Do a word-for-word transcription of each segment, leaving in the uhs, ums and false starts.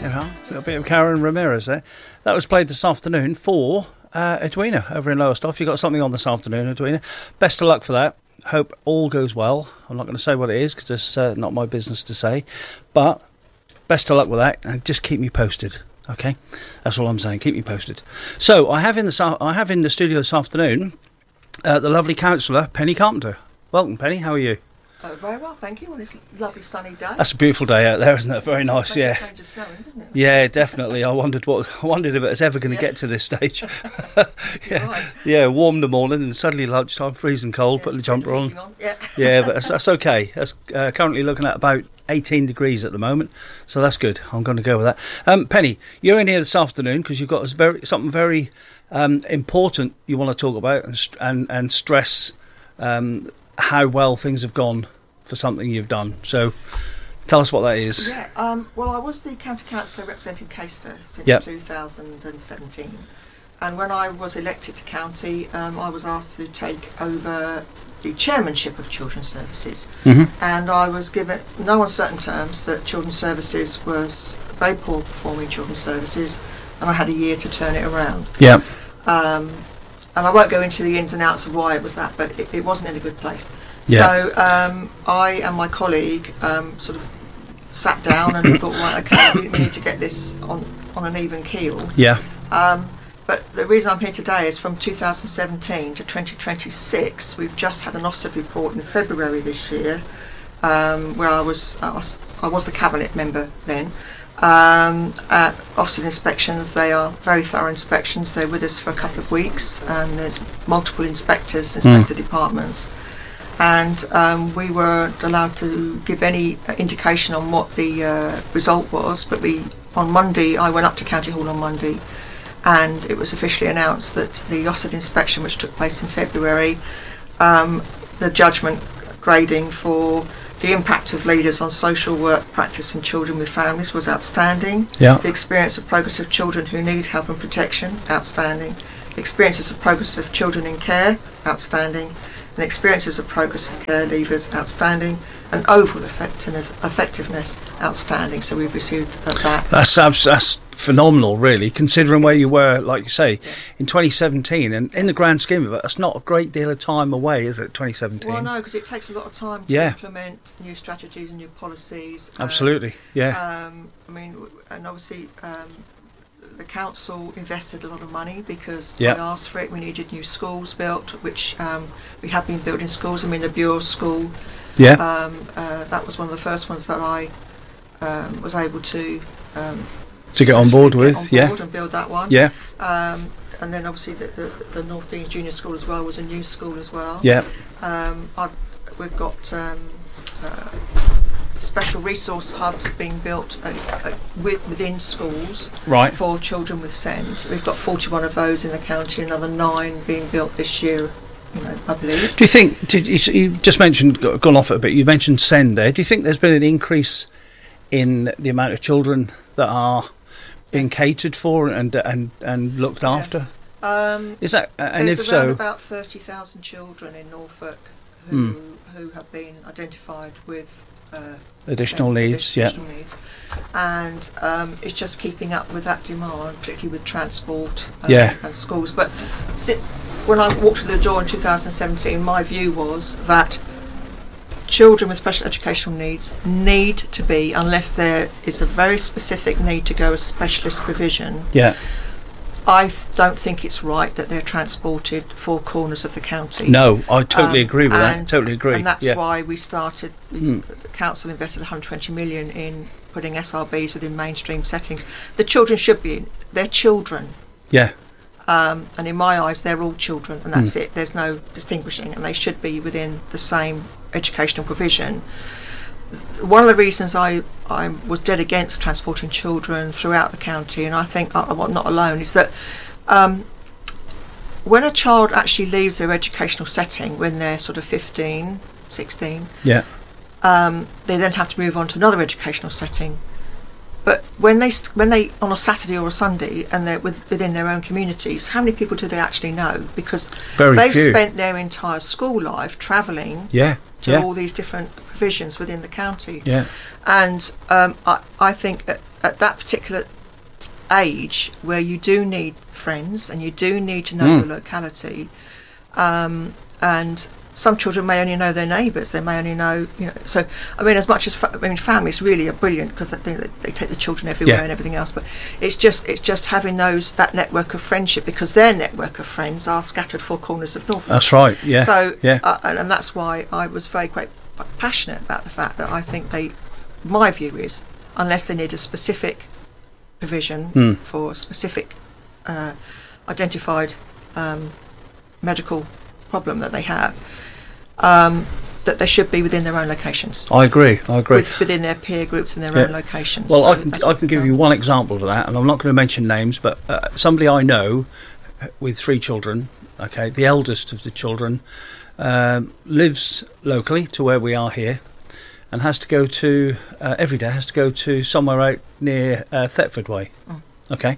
You know, a little bit of Karen Ramirez there. That was played this afternoon for uh, Edwina over in Lowestoft. You got something on this afternoon, Edwina. Best of luck for that. Hope all goes well. I'm not going to say what it is because it's uh, not my business to say. But best of luck with that, and just keep me posted. Okay, that's all I'm saying. Keep me posted. So I have in the I have in the studio this afternoon uh, the lovely councillor Penny Carpenter. Welcome, Penny. How are you? Oh, very well, thank you, on this lovely sunny day. That's a beautiful day out there, isn't it? Very nice, yeah. Change of snowing, isn't it? Yeah, definitely. I wondered what I wondered if it was ever going to yeah. get to this stage. yeah, right. yeah. Warm the morning and suddenly lunchtime, freezing cold. Yeah, put the jumper on. on. Yeah, yeah, but that's, that's okay. That's uh, currently looking at about eighteen degrees at the moment, so that's good. I'm going to go with that. Um, Penny, you're in here this afternoon because you've got a very, something very um, important you want to talk about and and, and stress um, how well things have gone for something you've done. So tell us what that is. Yeah, um, well, I was the county councillor representing Caister since yep. two thousand seventeen, and when I was elected to county, um, I was asked to take over the chairmanship of Children's Services, mm-hmm. and I was given no uncertain terms that Children's Services was very poor performing Children's Services, and I had a year to turn it around. Yeah. Um, and I won't go into the ins and outs of why it was that, but it, it wasn't in a good place. Yeah. So um, I and my colleague um, sort of sat down and thought, right, okay, we need to get this on, on an even keel. Yeah. Um, but the reason I'm here today is from two thousand seventeen to twenty twenty-six, we've just had an Ofsted report in February this year, um, where I was, I was I was the cabinet member then. Um, at Ofsted inspections, they are very thorough inspections. They're with us for a couple of weeks, and there's multiple inspectors, inspector mm. departments. And um, we weren't allowed to give any indication on what the uh, result was, but we on Monday, I went up to County Hall on Monday, and it was officially announced that the Ofsted inspection, which took place in February, um, the judgment grading for the impact of leaders on social work practice in children with families was outstanding. Yeah. The experience of progress of children who need help and protection, outstanding. The experiences of progress of children in care, outstanding. And experiences of progress of care leavers, outstanding, and overall effectiveness, outstanding. So we've received uh, that. That's that's phenomenal, really, considering where you were, like you say, yeah. in twenty seventeen. And in the grand scheme of it, that's not a great deal of time away, is it, twenty seventeen? Well, no, because it takes a lot of time to yeah. implement new strategies and new policies. Absolutely, and, yeah. Um, I mean, and obviously... Um, the council invested a lot of money because yep. I asked for it. We needed new schools built, which um, we have been building schools. I mean, the Bureau School, yeah, um, uh, that was one of the first ones that I um, was able to um, to get on board with, on board yeah, and build that one. Yeah, um, and then obviously the, the, the North Deans Junior School as well was a new school as well. Yeah, um, I've, we've got. Um, uh, special resource hubs being built uh, uh, with, within schools right. for children with SEND. We've got forty-one of those in the county, another nine being built this year, you know, I believe. Do you think, did you, you just mentioned, gone off it a bit, you mentioned SEND there, do you think there's been an increase in the amount of children that are being yes. catered for and and, and looked yes. after? Um, Is that, uh, and there's if around so... about thirty thousand children in Norfolk who, mm. who have been identified with Uh, additional needs, additional yeah. needs. And um, it's just keeping up with that demand, particularly with transport um, yeah. and schools. But sit, when I walked through the door in two thousand seventeen, my view was that children with special educational needs need to be, unless there is a very specific need to go as specialist provision, yeah. I f- don't think it's right that they're transported four corners of the county. No, I totally um, agree with that. Totally agree. And that's yeah. why we started. We, mm. The council invested one hundred twenty million in putting S R Bs within mainstream settings. The children should be in. They're children. Yeah. Um, and in my eyes, they're all children, and that's mm. it. There's no distinguishing, and they should be within the same educational provision. One of the reasons I, I was dead against transporting children throughout the county, and I think I, I'm not alone, is that um, when a child actually leaves their educational setting when they're sort of fifteen, sixteen, yeah, um, they then have to move on to another educational setting. But when they st- when they on a Saturday or a Sunday and they're with, within their own communities, how many people do they actually know? Because Very they've few. spent their entire school life travelling yeah, to yeah. all these different provisions within the county. Yeah. And um, I, I think at that particular age where you do need friends and you do need to know Mm. the locality, um, and some children may only know their neighbours. They may only know, you know. So, I mean, as much as fa- I mean, families really are brilliant because they, they take the children everywhere Yeah. and everything else. But it's just it's just having those that network of friendship, because their network of friends are scattered four corners of Norfolk. That's right. Yeah. So, yeah. uh, and, and that's why I was very quite passionate about the fact that I think they, my view is, unless they need a specific provision Mm. for a specific uh, identified um, medical problem that they have, um, that they should be within their own locations, I agree. I agree. with, within their peer groups and their Yeah. own locations. Well, So I can that's I what can give we you found. one example of that, and I'm not going to mention names, but uh, somebody I know uh, with three children. Okay, the eldest of the children um, lives locally to where we are here, and has to go to uh, every day has to go to somewhere out near uh, Thetford Way. Mm. Okay,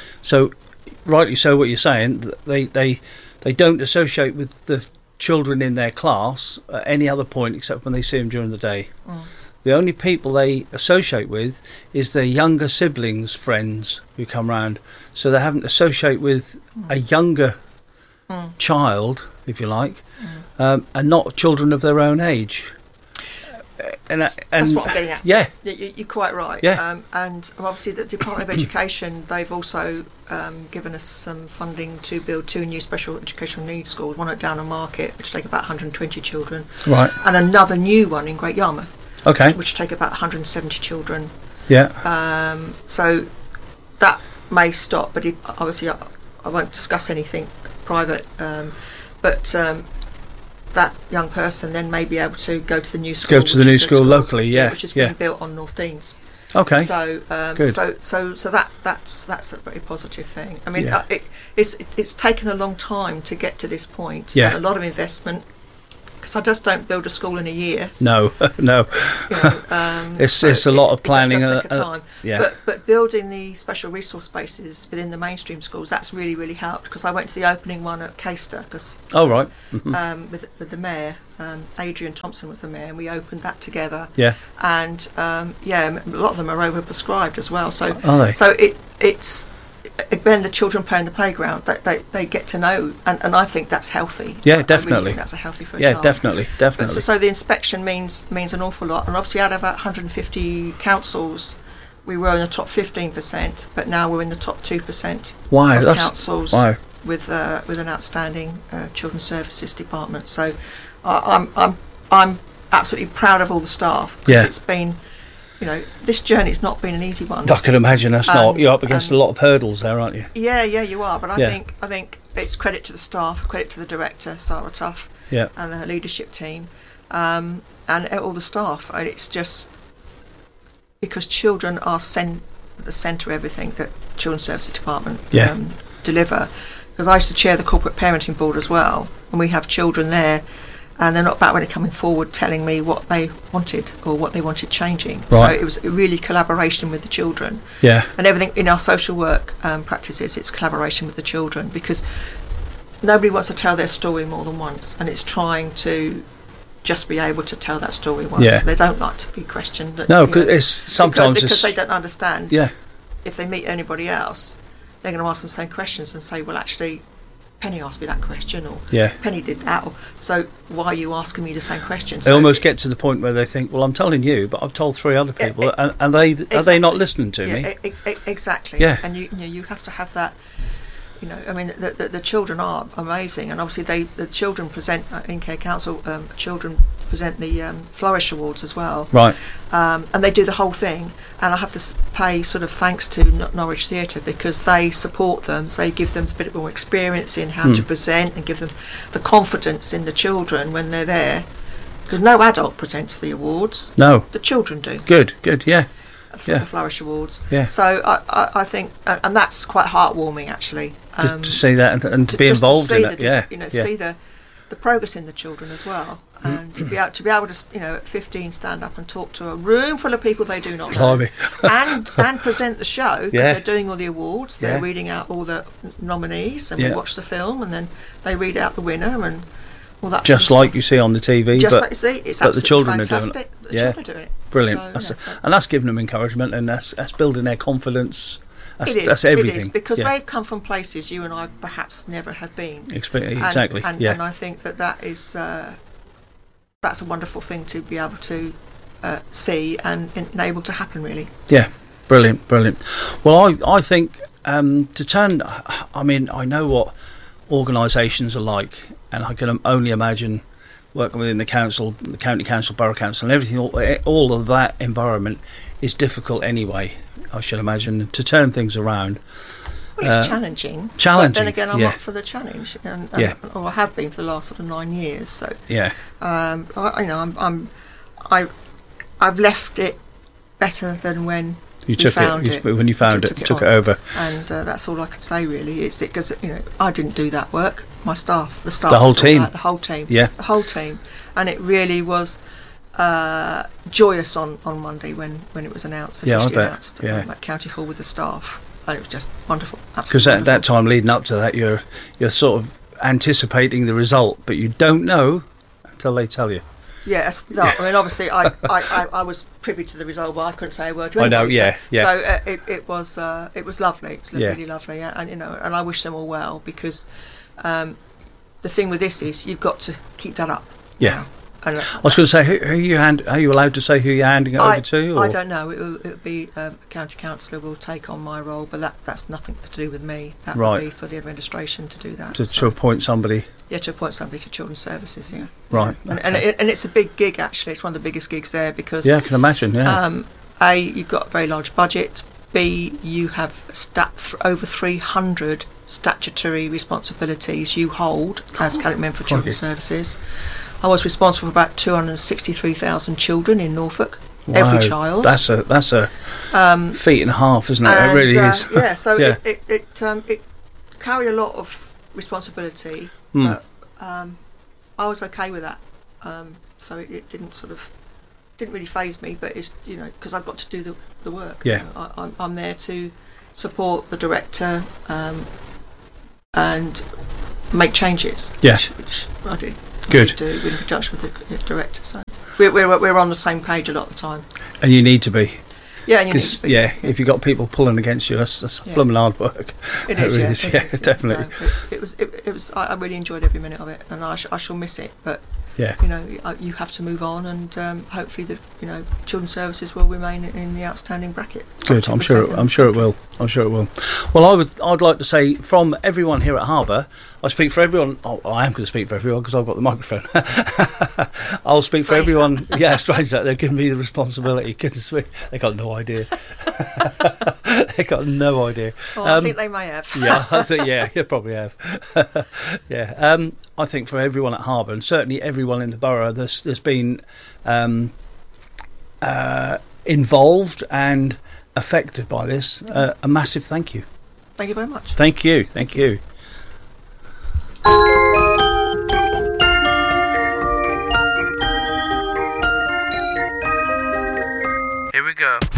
so rightly so, what you're saying, th- they they they don't associate with the children in their class at any other point except when they see them during the day. Mm. The only people they associate with is their younger siblings' friends who come round. So they haven't associate with a younger Mm. child, if you like, Mm. um, and not children of their own age. Uh, And, uh, and That's what I'm getting at. yeah, Y- y- You're quite right. Yeah. Um, and obviously the Department of Education, they've also um, given us some funding to build two new special educational needs schools, one at Downham Market, which take about one hundred twenty children, right, and another new one in Great Yarmouth, okay, which, which take about one hundred seventy children. yeah, Um, so that may stop, but it, obviously I, I won't discuss anything private. Um, but um, that young person then may be able to go to the new school. Go to the which- new which- school locally, yeah, which is yeah. being built on North Deans. okay, So, um, Good. so, so, so that that's that's a very positive thing. I mean, Yeah. uh, it, it's it, it's taken a long time to get to this point. Yeah. and a lot of investment, because I just don't build a school in a year. no, no, You know, um, It's- so it's a lot of it- planning It does and- take a and- time. yeah. But but building the special resource spaces within the mainstream schools, that's really really helped, because I went to the opening one at Caister, because oh right, mhm. um, with with the mayor, um, Adrian Thompson was the mayor, and we opened that together. yeah, And um, yeah, a lot of them are overprescribed as well. So are they? so it it's when the children play in the playground, they they, they get to know, and, and I think that's healthy. Yeah, I- I really definitely. think that's a healthy for a Yeah, child. definitely, But definitely. so, so the inspection means means an awful lot, and obviously out of about one hundred fifty councils, we were in the top fifteen percent, but now we're in the top two percent Wow, of that's councils wow. with uh, with an outstanding uh, children's services department. So uh, I'm I'm I'm absolutely proud of all the staff, because Yeah. it's been, you know, this journey's not been an easy one. I can imagine that's not. And, You're up against um, a lot of hurdles there, aren't you? Yeah, yeah, you are. But I Yeah. think I think it's credit to the staff, credit to the director, Sarah Tuff, Yeah, and the leadership team, um, and all the staff. And it's just because children are cen- at the centre of everything that Children's Services Department Yeah. um, deliver. Because I used to chair the corporate parenting board as well, and we have children there, and they're not back when they're coming forward telling me what they wanted or what they wanted changing. So Right. it was really collaboration with the children. yeah, And everything in our social work um, practices, it's collaboration with the children, because nobody wants to tell their story more than once, and it's trying to just be able to tell that story once. Yeah. They don't like to be questioned. that, no, you because know, it's sometimes because, it's because they don't understand. yeah, If they meet anybody else, they're going to ask them the same questions and say, well, actually, Penny asked me that question, or yeah. Penny did that, or, so why are you asking me the same question? They So almost get to the point where they think, "Well, I'm telling you, but I've told three other Yeah, people, e- and, and they are they not exactly. listening to yeah, me?" e- e- exactly. Yeah. And you, you know, you have to have that. You know, I mean, the, the, the children are amazing, and obviously they the children present uh, in Care Council. Um, children present the um, Flourish Awards as well, Right. um, and they do the whole thing. And I have to s- pay sort of thanks to Nor- Norwich Theatre, because they support them. So they give them a bit more experience in how Hmm. to present, and give them the confidence in the children when they're there. Because no adult presents the awards, No. the children do. Good. Good. Yeah. Yeah. The Flourish Awards. Yeah. So I, I, I think, and and that's quite heartwarming actually. Just um, to see that and, and to be just involved see in the it. diff- Yeah. You know, yeah. see the the progress in the children as well, and to be able to be able to, s- you know, at fifteen stand up and talk to a room full of people they do not know, Blimey. and and present the show, because Yeah. they're doing all the awards, they're Yeah. reading out all the n- nominees, and Yeah. we watch the film, and then they read out the winner, and Well, that's just like you see on the T V, just but, like you see, it's but the children fantastic. are doing it. The yeah, children are doing it. Brilliant. So, That's yeah, a, so and that's giving them encouragement, and that's that's building their confidence. That's, it is, that's everything. It is, because yeah. they've come from places you and I perhaps never have been. Expe- And- exactly. And, yeah. and I think that that is uh, that's a wonderful thing to be able to uh, see and enable to happen. Really. Yeah. Brilliant. Brilliant. Well, I I think um, to turn. I mean, I know what organisations are like, and I can only imagine working within the council, the county council, borough council, and everything. All, all of that environment is difficult anyway. I should imagine to turn things around. Well, it's Uh, challenging. challenging, But then again, I'm yeah. up for the challenge, and, and Yeah. or I have been for the last sort of nine years. So, Yeah. um, I, you know, I'm, I'm, I, I've left it better than when You we took found it, it. you, when you found took it, it took it on. over. and uh, that's all I can say really. It's because you know I didn't do that work. My staff, the staff, The whole did team. that, the whole team, Yeah. the whole team, and it really was uh, joyous on, on Monday when, when it was announced, Yeah, I officially bet, announced yeah. um, at County Hall with the staff, and it was just wonderful. Because Absolutely at that wonderful. time leading up to that, you're you're sort of anticipating the result, but you don't know until they tell you. Yeah, it's not- I mean, obviously, I, I, I, I was privy to the result, but I couldn't say a word to I anybody. know, yeah, so, yeah. So uh, it, it was uh, it was lovely. It was Yeah. really lovely, yeah, and you know, and I wish them all well because um, the thing with this is you've got to keep that up. Yeah. now. And, uh, I was going to say, who, who you hand, are you allowed to say who you're handing it I, over to? Or? I don't know. It will it'll be um, county councillor will take on my role, but that, that's nothing to do with me. That Right. will be for the administration to do that. to, so- to appoint somebody, yeah, to appoint somebody to children's services. Yeah. right? And, and, okay. it, and it's a big gig actually. It's one of the biggest gigs there because Yeah, I can imagine. Yeah, Um, A, you've got a very large budget. B, you have stat- th- over three hundred statutory responsibilities you hold as cabinet member for Children's Crikey. Services. I was responsible for about two hundred sixty-three thousand children in Norfolk, Wow, every child. That's a that's a Um, feat and a half, isn't it? It and, really uh, is. yeah, so Yeah. it it it, um, it carried a lot of responsibility, Hmm. but um, I was okay with that. Um, so it, it didn't sort of didn't really faze me, but it's you know because I've got to do the the work. Yeah. You know, I, I'm, I'm there to support the director um, and make changes. Yeah. which, which I did. I Good. did do in conjunction with the director. So we're we're we're on the same page a lot of the time. And you need to be, Yeah, and you need because to be, yeah, if you've got people pulling against you, that's, that's Yeah. blooming hard work. It It is, really yeah, is, it yeah, is, definitely. No, it's, it was, it, it was. I, I really enjoyed every minute of it, and I, sh- I shall miss it. But Yeah. you know, y- you have to move on, and um, hopefully, the you know, children's services will remain in, in the outstanding bracket. Good. I'm sure. I'm sure it will. I'm sure it will. Well, I would. I'd like to say from everyone here at Harbour. I speak for everyone. Oh, I am going to speak for everyone because I've got the microphone. I'll speak for Strange everyone. Yeah, strange that they're giving me the responsibility. Goodness me, they got no idea. They got no idea. Well, I Um, think they may have. yeah, I think yeah, you probably have. yeah, um, I think for everyone at Harbour and certainly everyone in the borough, there's there's been um, uh, involved and affected by this. Uh, a massive thank you. Thank you very much. Thank you. Thank you. Here we go.